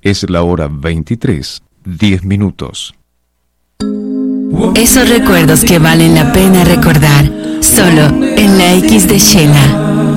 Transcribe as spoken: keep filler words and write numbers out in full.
Es la hora veintitrés, diez minutos. Esos recuerdos que valen la pena recordar, solo en la X de Shela.